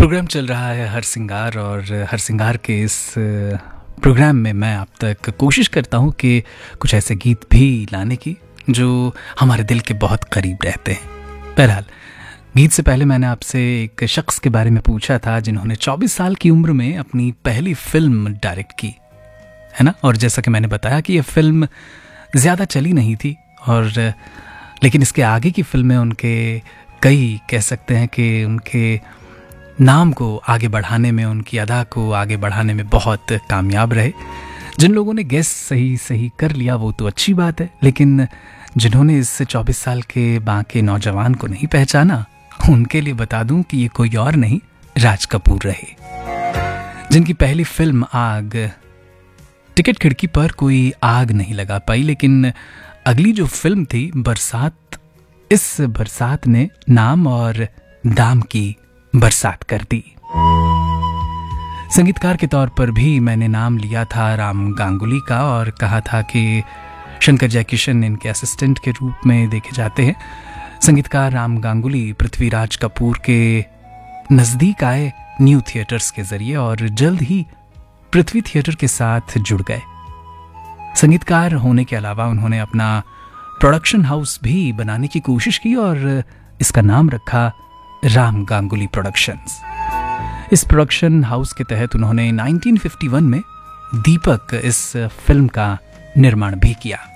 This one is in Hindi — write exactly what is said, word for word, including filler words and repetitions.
प्रोग्राम चल रहा है हर सिंगार, और हर सिंगार के इस प्रोग्राम में मैं आप तक कोशिश करता हूँ कि कुछ ऐसे गीत भी लाने की जो हमारे दिल के बहुत करीब रहते हैं। बहरहाल, गीत से पहले मैंने आपसे एक शख्स के बारे में पूछा था जिन्होंने चौबीस साल की उम्र में अपनी पहली फिल्म डायरेक्ट की, है ना। और जैसा कि मैंने बताया कि यह फिल्म ज़्यादा चली नहीं थी, और लेकिन इसके आगे की फिल्में उनके कई कह सकते हैं कि उनके नाम को आगे बढ़ाने में, उनकी अदा को आगे बढ़ाने में बहुत कामयाब रहे। जिन लोगों ने गेस सही सही कर लिया वो तो अच्छी बात है, लेकिन जिन्होंने इस चौबीस साल के बाके नौजवान को नहीं पहचाना, उनके लिए बता दूं कि ये कोई और नहीं, राज कपूर रहे, जिनकी पहली फिल्म आग टिकट खिड़की पर कोई आग नहीं लगा पाई, लेकिन अगली जो फिल्म थी बरसात, इस बरसात ने नाम और दाम की बरसात कर दी। संगीतकार के तौर पर भी मैंने नाम लिया था राम गांगुली का, और कहा था कि शंकर जयकिशन इनके असिस्टेंट के रूप में देखे जाते हैं। संगीतकार राम गांगुली पृथ्वीराज कपूर के नज़दीक आए न्यू थिएटर्स के जरिए, और जल्द ही पृथ्वी थिएटर के साथ जुड़ गए। संगीतकार होने के अलावा उन्होंने अपना प्रोडक्शन हाउस भी बनाने की कोशिश की, और इसका नाम रखा राम गांगुली प्रोडक्शंस। इस प्रोडक्शन हाउस के तहत उन्होंने उन्नीस सौ इक्यावन में दीपक इस फिल्म का निर्माण भी किया।